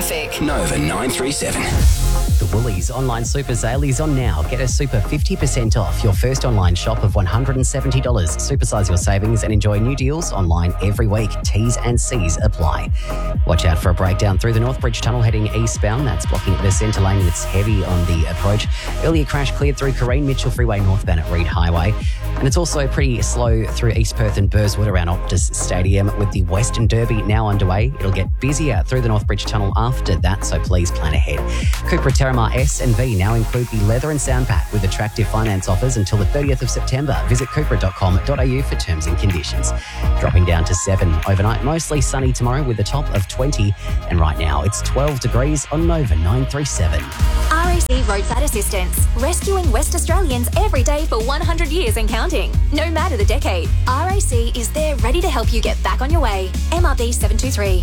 traffic. Nova 937. The Woolies online super sale is on now. Get a super 50% off your first online shop of $170. Supersize your savings and enjoy new deals online every week. T's and C's apply. Watch out for a breakdown through the Northbridge Tunnel heading eastbound. That's blocking the centre lane and it's heavy on the approach. Earlier crash cleared through Corrine Mitchell Freeway northbound at Reed Highway. And it's also pretty slow through East Perth and Burswood around Optus Stadium with the Western Derby now underway. It'll get busier through the Northbridge Tunnel after that, so please plan ahead. Cupra Terramar S and V now include the leather and sound pack with attractive finance offers until the 30th of September. Visit cupra.com.au for terms and conditions. Dropping down to 7 overnight, mostly sunny tomorrow with a top of 20. And right now it's 12 degrees on Nova 937. RAC Roadside Assistance, rescuing West Australians every day for 100 years and counting. No matter the decade, RAC is there ready to help you get back on your way. MRB 723.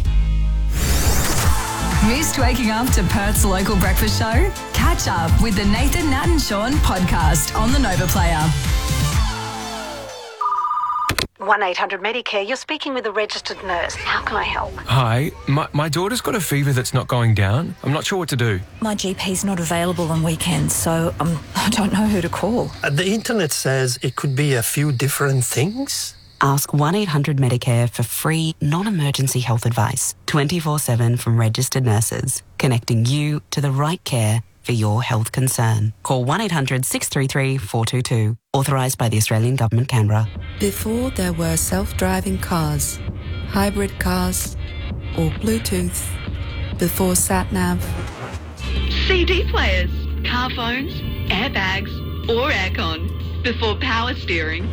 Missed waking up to Perth's local breakfast show? Catch up with the Nathan, Nat and Sean podcast on the Nova Player. 1-800-Medicare, you're speaking with a registered nurse. How can I help? Hi, my daughter's got a fever that's not going down. I'm not sure what to do. My GP's not available on weekends, so I don't know who to call. The internet says it could be a few different things. Ask 1-800-Medicare for free, non-emergency health advice, 24/7 from registered nurses, connecting you to the right care for your health concern. Call 1-800-633-422. Authorised by the Australian Government, Canberra. Before there were self-driving cars, hybrid cars, or Bluetooth, before sat-nav. CD players, car phones, airbags, or aircon, before power steering.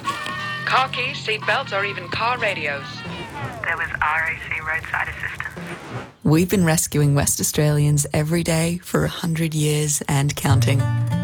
Car keys, seat belts, or even car radios. There was RAC Roadside Assistance. We've been rescuing West Australians every day for 100 years and counting.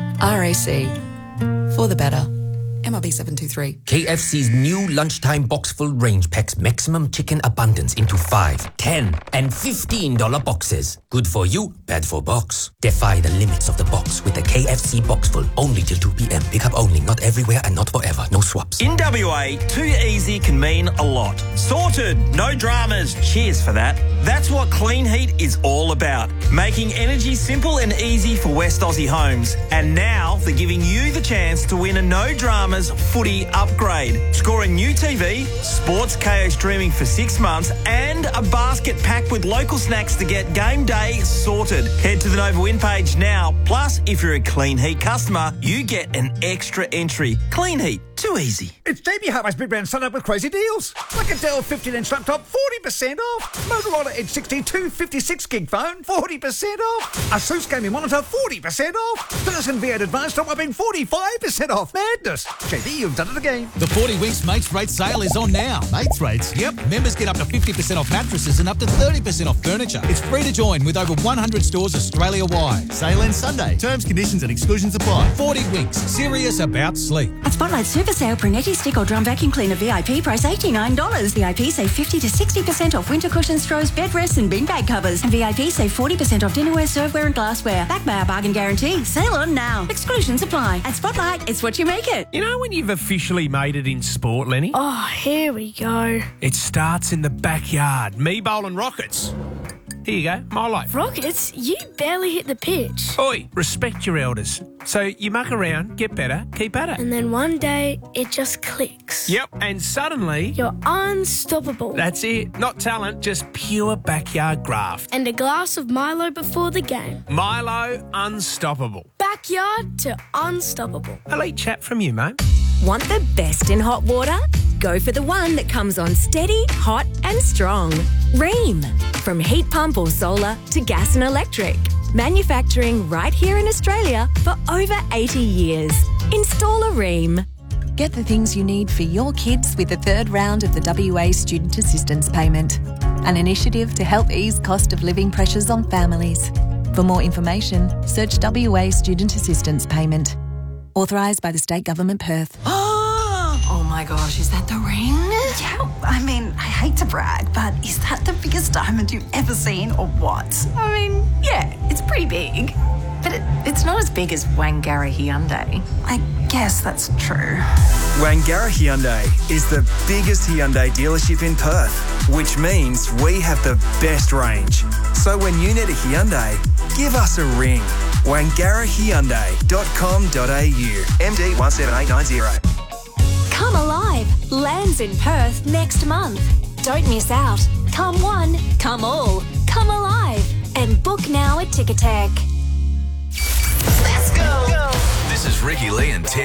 RAC. For the better. MRB 723. KFC's new lunchtime box-full range packs maximum chicken abundance into $5, $10 and $15 boxes. Good for you, bad for box. Defy the limits of the box with the KFC box-full only till 2 p.m. Pick up only, not everywhere and not forever. No swaps. In WA, too easy can mean a lot. Sorted, no dramas. Cheers for that. That's what Clean Heat is all about. Making energy simple and easy for West Aussie homes. And now they're giving you the chance to win a no dramas footy upgrade. Score a new TV, Sports KO streaming for 6 months, and a basket packed with local snacks to get game day sorted. Head to the Nova Win page now. Plus, if you're a Clean Heat customer, you get an extra entry. Clean Heat, too easy. It's JB Hi-Fi's Big Brand Sun Up with crazy deals. Like a Dell 15-inch laptop, 40% off. Motorola Edge 62 56-gig phone, 40% off. Asus gaming monitor, 40% off. Dyson V8 Advanced top whopping 45% off. Madness. JB, you've done it again. The 40 Winks Mates Rate sale is on now. Mates Rates? Yep. Members get up to 50% off mattresses and up to 30% off furniture. It's free to join with over 100 stores Australia-wide. Sale ends Sunday. Terms, conditions and exclusions apply. 40 Winks. Serious about sleep. At Spotlight Super Sale, Brunetti stick or drum vacuum cleaner VIP price $89. VIP save 50 to 60% off winter cushions, throws, bed rests and beanbag covers. And VIP save 40% off dinnerware, serveware and glassware. Backed by our bargain guarantee. Sale on now. Exclusions apply. At Spotlight, it's what you make it. You know when you've officially made it in sport, Lenny? Oh, here we go. It starts in the backyard. Me bowling rockets. Here you go, my life. Rockets? You barely hit the pitch. Oi, respect your elders. So you muck around, get better, keep at it. And then one day, it just clicks. Yep, and suddenly... You're unstoppable. That's it. Not talent, just pure backyard graft. And a glass of Milo before the game. Milo, unstoppable. Backyard to unstoppable. Elite chat from you, mate. Want the best in hot water? Go for the one that comes on steady, hot and strong. Rheem. From heat pump or solar to gas and electric. Manufacturing right here in Australia for over 80 years. Install a Rheem. Get the things you need for your kids with the third round of the WA Student Assistance Payment, an initiative to help ease cost of living pressures on families. For more information, search WA Student Assistance Payment. Authorised by the State Government, Perth. Oh my gosh, is that the ring? Yeah, I mean, I hate to brag, but is that the biggest diamond you've ever seen or what? I mean, yeah, it's pretty big. But it's not as big as Wangara Hyundai. I guess that's true. Wangara Hyundai is the biggest Hyundai dealership in Perth, which means we have the best range. So when you need a Hyundai, give us a ring. wangarahyundai.com.au. MD 17890. Come Alive lands in Perth next month. Don't miss out. Come one, come all, come alive. And book now at Ticketek. Let's go. This is Ricky Lee and Tim.